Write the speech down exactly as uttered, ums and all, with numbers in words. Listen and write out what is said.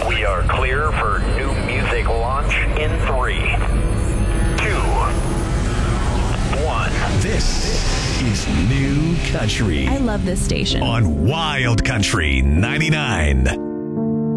We are clear for new music launch in three, two, one. This is New Country I love this station. on Wild Country ninety-nine.